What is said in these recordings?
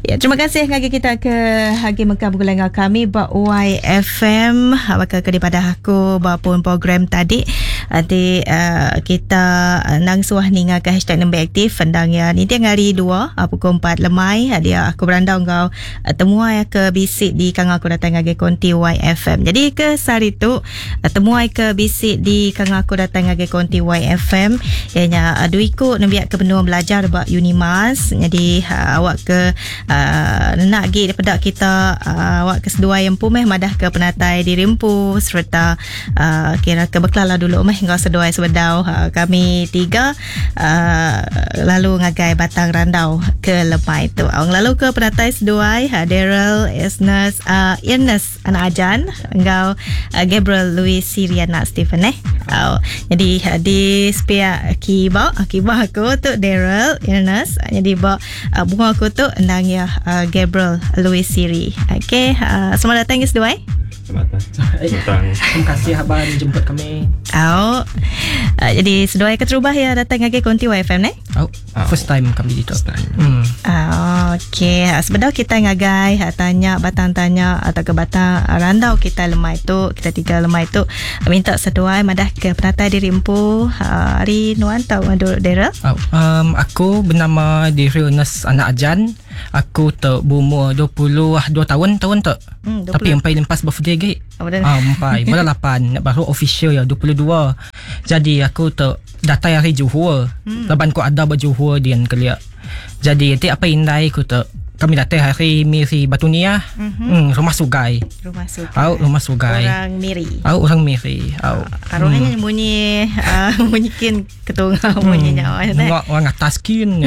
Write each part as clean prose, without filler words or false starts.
Ya, terima kasih ngagi kita ke Hagi Mekah bergulungan kami ba YFM maka daripada aku pun program tadi nanti kita nang suah ninga ke hashtag nembe aktif pendang ya ni dia hari 2 pukul 4 lemai dia aku berandau kau temuai ke bisik di kang aku datang ngagi konti YFM. Jadi ke sari tu temuai ke bisik di kang aku datang ngagi konti YFM ianya duiku nembiak ke benua belajar ba Unimas. Jadi awak ke nak gi daripada kita awak kesedua yang pumeh madah ke penatai di Rimpu serta kira ke Beklala dulu meh ngau seduai sebedau kami tiga lalu ngagai Batang Randau ke Lemai tu. Awang lalu ke penatai seduai Daryl Ernest anak Ajan ngau Gabriel Louis Siriana Stephen jadi di spia akibat aku tu Daryl Ernest jadi bunga aku tu endang ya Gabriel Louis Siri. Okay, selamat datang guys dua. Selamat datang. Terima kasih abang jemput kami. Jadi sedua keterubah ya datang lagi konti YFM First time kami di top. Okay, sebenarnya kita ngagai tanya Batang tanya atau ke Batang Randau kita lemai tu kita tiga lemai tu minta sedua madah ke penatai di Rimpu hari nuan tahu Daryl. Aku bernama Daryl Ernest anak Ajan. Aku tu berumur 22 tahun tak. Tapi yang paling lepas birthday gig. Empai bulan 8 baru official ya 22. Jadi aku tu datang hari Johor. Leban ku ada berjohor dia kelia. Jadi nanti apa indai ku tu kami datang hari Miri Batunia. Rumah Sugai. Rumah Sugai. Orang Miri. Orang Miri. Arwahnya bunyikin ketunga bunyinya. Orang atas kin.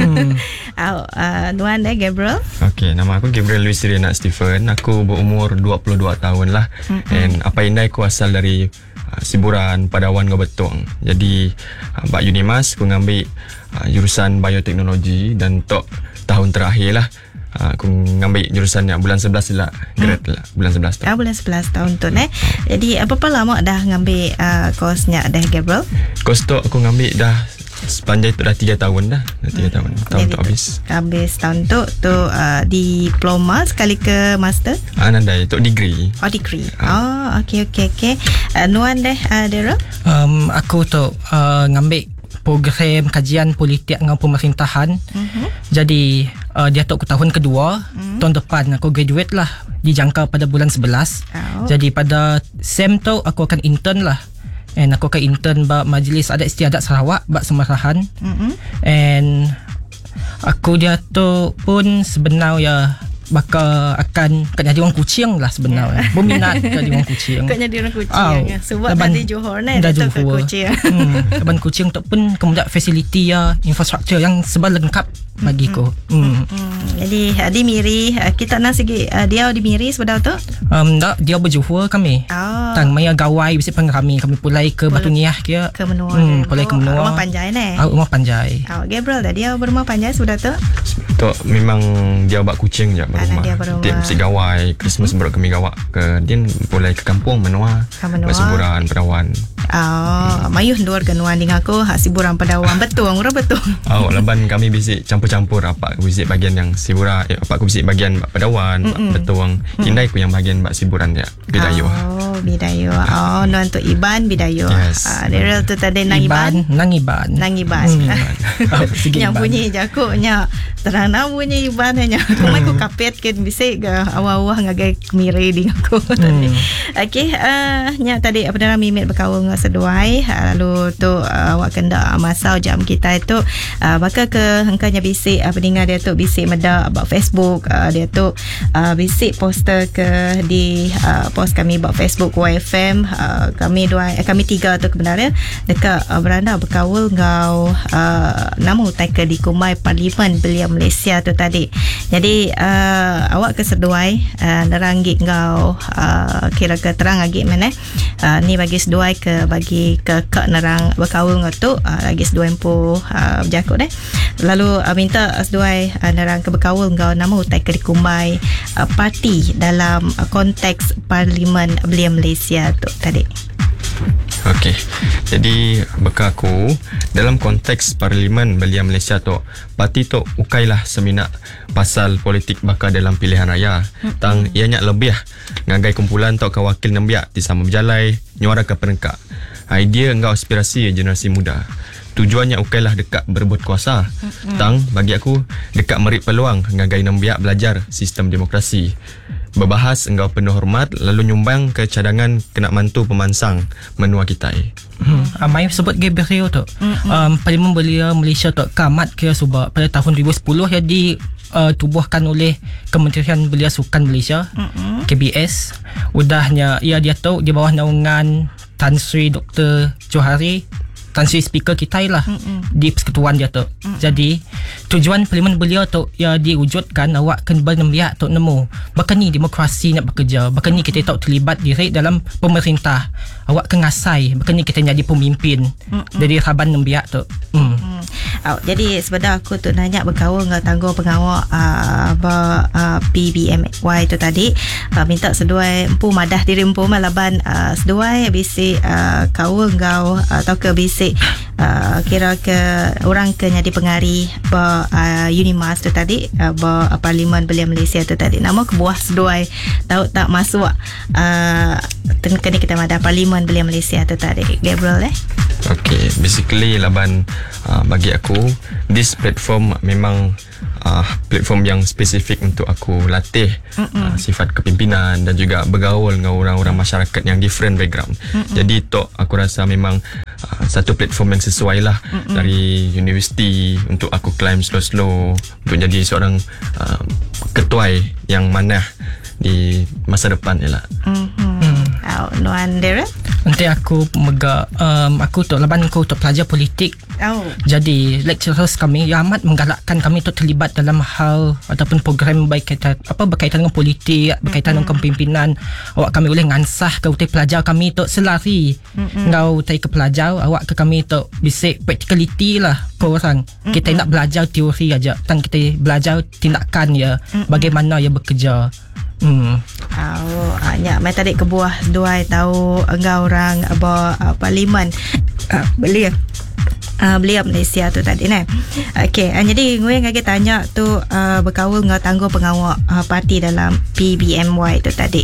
Nuan Gabriel. Okay, nama aku Gabriel Louis Siriana Stephen. Aku berumur 22 tahun lah. And apa indai aku asal dari Siburan Padawan Gobetuang. Jadi Mbak Unimas aku ngambil jurusan bioteknologi dan tok tahun terakhir lah aku ngambil jurusan yang bulan 11 lah grade lah bulan 11 tahun. Bulan 11 tahun tu Jadi apa lama dah ngambil kosnya dah Gabriel? Kos tu aku ngambil dah sepanjang tu dah 3 tahun dah. 3 tahun tu habis. Habis tahun tu diploma sekali ke master? Nandai tu degree. Degree. Okay. Nuan Daryl? Aku tu ngambil program kajian politik dengan pemerintahan. Jadi dia tu aku tahun kedua. Tahun depan aku graduate lah, dijangka pada bulan 11. Jadi pada SEM tu aku akan intern lah. And aku akan intern ba Majlis Adat Istiadat Sarawak ba Semarahan. And aku dia tu pun sebenarnya bakal akan jadi orang Kuching lah sebenarnya. Berminat jadi orang Kuching. Kau jadi orang Kuching sebab tadi Johor ni dah ke Kuching. Leban Kuching tu pun kemudian fasiliti infrastruktur yang sebab lengkap bagi ko. Jadi di Miri kita nak segi dia di Miri sebab tu? Tak, dia berjohor kami. Tang maya gawai bisi pang kami pulai ke Batu Niah ke Menua. Pulai ke Menua. Rumah Panjai ni. Rumah Panjai. Gabriel dah dia berumah Panjai sebab tu? Tu memang dia buat Kuching je berumah. Dia mesti gawai Christmas baru kami gawak ke dia pulai ke kampung Menua. Siburan Padawan. Mayuh dua kenuan dengan aku Siburan Padawan betul leban kami bisik campur-campur apa aku bisik bagian yang Siburan apa aku bisik bagian Padawan betul indai aku yang bagian Siburan dia Bidayu. Bidayu. Nuan tu Iban Bidayu. Daryl tu tadi Nang Iban. Yang bunyi jakuknya terang bunyi Iban hanya kumai ku kapet ke bisik ke awal-awal ngagai Miri dengan aku. Okay, nya tadi apa dalam mimit berkawan dengan seduai lalu tu awak kena masa jam kita itu bakal ke hengkanya bisik pendengar dia tu bisik meda about Facebook dia tu bisik poster ke di post kami about Facebook YFM kami tiga tu sebenarnya dekat beranda berkawal ngau nama utai ke di Kumai Parlimen Belia Malaysia tu tadi. Jadi awak ke seduai neranggit ngau kira ke terang lagi mana ni bagi seduai ke bagi ke kak nerang berkawal ngau tu lagi seduai empu berjakut lalu minta seduai nerang ke berkawal ngau nama utai ke di Kumai parti dalam konteks Parlimen Belia Malaysia tu tadi. Okey. Jadi beka aku dalam konteks Parlimen Belia Malaysia tu, parti tu ukailah seminak pasal politik baka dalam pilihan raya. Tang ianya lebih ngagai kumpulan tu ke wakil nembiak di sama berjalai nyuara ke penengkak. Idea engkau aspirasi generasi muda. Tujuannya ukailah dekat berebut kuasa. Tang bagi aku dekat merit peluang ngagai nembiak belajar sistem demokrasi. Berbahas engkau penuh hormat lalu nyumbang ke cadangan kena mantu pemansang menua kita. Amai sebut Gabriel tu. Parlimen Belia Malaysia tu kamat kira subak pada tahun 2010 yang ditubuhkan oleh Kementerian Belia Sukan Malaysia, KBS. Udahnya ia dia tahu di bawah naungan Tan Sri Dr. Johari, Tan Sri Speaker kita lah di persekutuan dia tu. Jadi tujuan Parlimen Belia tu ya diwujudkan awak kan bernembiak tu nemu bahkan ni demokrasi nak bekerja, bahkan ni kita tak terlibat direct dalam pemerintah, awak kan ngasai bahkan ni kita jadi pemimpin dari raban nembiak tu. Jadi sebenarnya aku tu nanya berkawan dengan tanggung pengawal PBMY tu tadi, minta seduai empu madah diri empu malaban seduai bisik kawan kau atau ke bisik kira ke orang ke jadi pengari Unimas tu tadi Parlimen Belia Malaysia tu tadi, nama kebuah seduai tahu tak masuk kini kita ada Parlimen Belia Malaysia tu tadi, Gabriel Okay, basically laban bagi aku this platform memang platform yang spesifik untuk aku latih sifat kepimpinan dan juga bergaul dengan orang-orang masyarakat yang different background. Jadi tok aku rasa memang satu platform yang sesuai lah dari universiti untuk aku climb slow-slow untuk jadi seorang ketuai yang manah di masa depan ialah. Nuan Dera? Nanti aku aku tu laban aku tu pelajar politik. Jadi lecturers kami yang amat menggalakkan kami tu terlibat dalam hal ataupun program berkaitan dengan politik, berkaitan dengan kepimpinan. Awak kami boleh ngansah ke utai pelajar kami tu selari. Ngau utai ke pelajar awak ke kami tu bisik practicality lah korang. Kita nak belajar teori aja, tan kita belajar tindakan ya, bagaimana ia bekerja. Nyak mai tadi kebuah duai tahu engkau orang Parlimen Belia Malaysia tu tadi nah. Okey, jadi gue ngagi tanya tu berkawal dengan tanggung pengawal parti dalam PBMY tu tadi.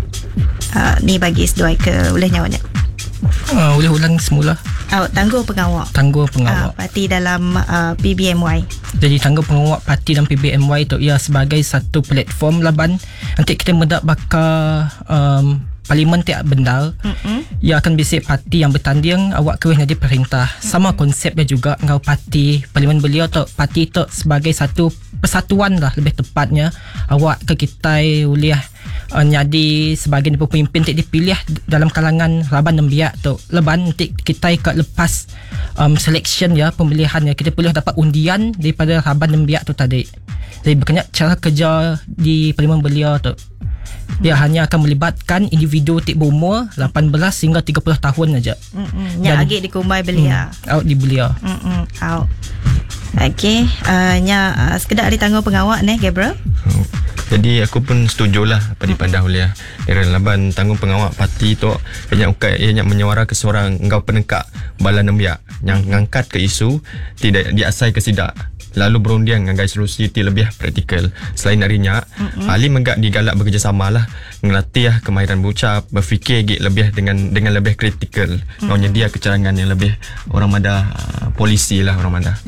Ni bagi seduai ke boleh nyawanya. Boleh ulang semula. Tanggung pengawal parti dalam PBMY. Jadi tanggung pengawal parti dalam PBMY tu ia sebagai satu platform laban nanti kita mendak bakal Parlimen tiap benda ia akan bisik parti yang bertanding awak keweh jadi perintah. Sama konsepnya juga ngau parti Parlimen Belia tu parti tu sebagai satu persatuan lah lebih tepatnya. Awak ke kita boleh jadi sebagai pemimpin tak dipilih dalam kalangan raban nembiak tu. Leban nanti kita ke lepas selection ya, pemilihan ya, kita boleh dapat undian daripada raban nembiak tu tadi. Jadi banyak cara kerja di Parlimen Belia tu. Dia hanya akan melibatkan individu tik berumur 18 hingga 30 tahun aja. Yang agak dikumbai Belia. Out di Belia. Out. Okey, sekedar ada tanggung pengawal ni Gabriel. Jadi aku pun setujulah apa dipandah oleh Daryl laban tanggung pengawal parti tu ianya menyuara ke seorang engkau penengkak bala nembiak yang ngangkat ke isu tidak diasai ke sidak lalu berundian dengan solusi lebih praktikal. Selain darinya ahli menggak digalak bekerjasama lah, ngelatih kemahiran berucap, berfikir lebih dengan lebih kritikal, nyedia kecarangan yang lebih orang mada polisi lah orang mada.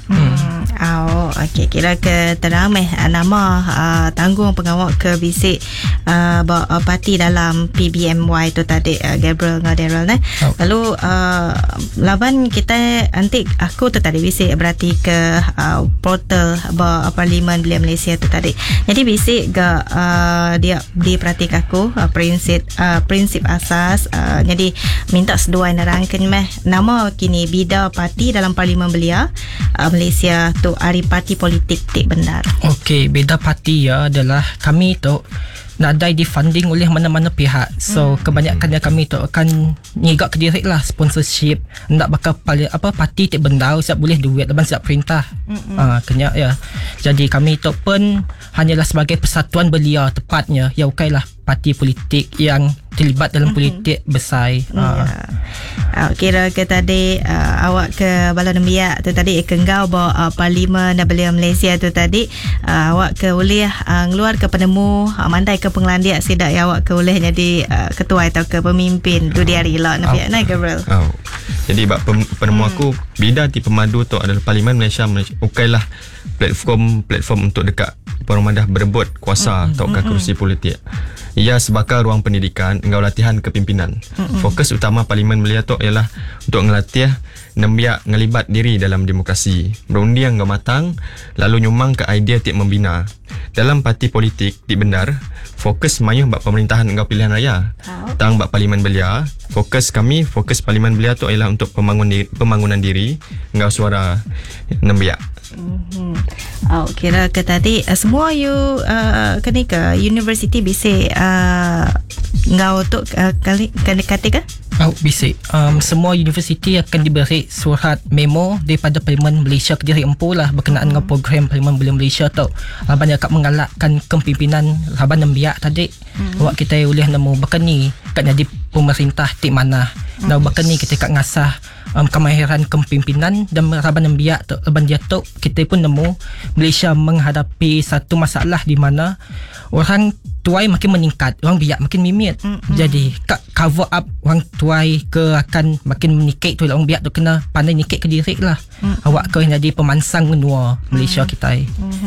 Okey, kira ke terang nama tanggung pengawal ke bisik parti dalam PBMY tu tadi Gabriel Ngaderel lalu laban kita nanti aku tu tadi bisik berarti ke portal Parlimen Belia Malaysia tu tadi. Jadi bisik dia diperhatik aku prinsip asas jadi minta seduai nerangkan nama kini bida parti dalam Parlimen Belia Malaysia tu ari parti politik tik benar. Okey, beda parti ya adalah kami tu nadai difunding oleh mana-mana pihak. So kebanyakannya kami tu akan ngigak ke direct lah sponsorship. Nak bakal parti tik benda siap boleh duit lepas siap perintah. Kenyak ya. Jadi kami tu pun hanyalah sebagai persatuan belia tepatnya. Ya okeylah parti politik yang terlibat dalam politik besar. Kira ke tadi awak ke Balon Biak tu tadi kengau bawa Parlimen Belia Malaysia tu tadi awak ke boleh ngeluar ke penemu mandai ke pengelandiak sidak ya awak ke boleh jadi ketua atau ke pemimpin tu di hari lah naik Gabriel. Jadi penemu aku bida di pemadu tu adalah Parlimen Malaysia ukailah platform untuk dekat perumadah berebut kuasa atau kerusi politik. Ia sebagai ruang pendidikan engkau latihan kepimpinan. Fokus utama Parlimen Belia tu ialah untuk ngelatih nembiak ngelibat diri dalam demokrasi, berundi yang engkau matang, lalu nyumang ke idea tik membina. Dalam parti politik di benar, fokus mayuh bak pemerintahan engkau pilihan raya. Tang bak Parlimen Belia, fokus Parlimen Belia tu ialah untuk pembangunan diri engkau suara nembiak. Kira ke tadi semua you kena ke universiti bisa ngau tu kena kata ke? Bisa. Semua universiti akan diberi surat memo daripada Parlimen Malaysia ke diri empu lah berkenaan dengan program Parlimen Belia Malaysia tu. Laban dia akan menggalakkan kepimpinan Laban Nembiak tadi. Awak kita boleh nemu berkeni kat jadi pemerintah di mana. Dan berkeni kita kat ngasah kemahiran kepimpinan dan Laban Nembiak tu. Laban dia tu kita pun nemu Malaysia menghadapi satu masalah di mana orang tuai makin meningkat, orang biak makin mimit. Jadi cover up orang tuai ke akan makin menikik tu orang biak tu kena pandai nikik ke diri lah. Awak ke jadi pemansang menua Malaysia kita.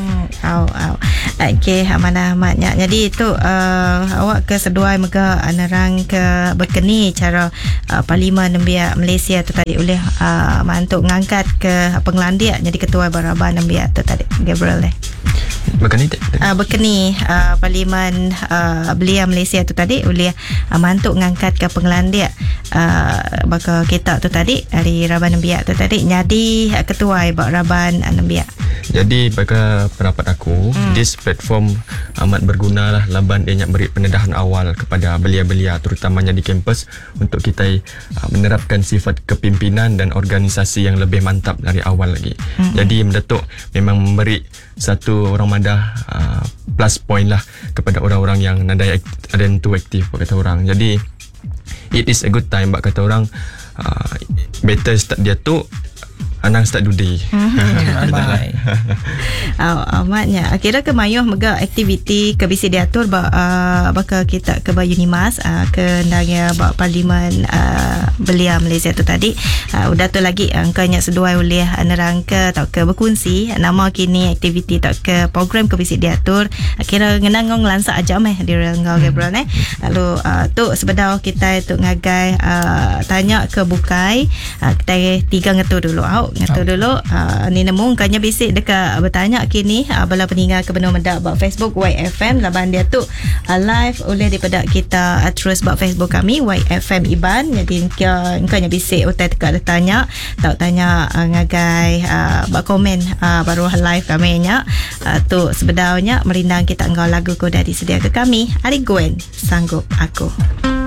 Okey, mana amatnya. Jadi itu awak ke seduai mega anerang ke berkeni cara Parlimen Nembiak Malaysia tu tadi oleh mantuk ngangkat ke pengelandiak jadi ketua Baraban Nembiak tu tadi Gabriel berkeni Parlimen Belia Malaysia tu tadi oleh mantuk ngangkat ke pengelandiak bakal kita tu tadi dari Raban Nembiak tu tadi jadi ketua Raban Nembiak. Jadi bagi pendapat aku, this platform amat berguna lah laban dia nak beri pendedahan awal kepada belia-belia terutamanya di kampus untuk kita menerapkan sifat kepimpinan dan organisasi yang lebih mantap dari awal lagi. Jadi mendatuk memang memberi satu orang madah plus point lah kepada orang-orang yang nadai adentu aktif kata orang. Jadi it is a good time bak kata orang better start dia tu Anang start dudi. Amatnya kira ke mayuh mega aktiviti ke bisi diatur bakal kita ke Unimas ke ndangnya Parlimen Belia Malaysia tu tadi udah tu lagi angkanya seduai oleh nerangka tak ke berkongsi nama kini aktiviti tak ke program ke bisi diatur kira ngenang ngong lansak aja di ngau Gabriel lalu tu sebenarnya kita tu ngagai tanya ke bukai kita tiga ngetu dulu ni nemu kanya bisik dekat bertanya kini bala peninggal ke benar mendak bak Facebook YFM laban dia tu live oleh daripada kita terus bak Facebook kami YFM Iban jadi kanya bisik utai dekat tanya tak tanya ngagai bak komen baru live kami nya tu sebenarnya merindang kita engkau lagu ko dari sedia ke kami Ari Gwen Sanggup Aku.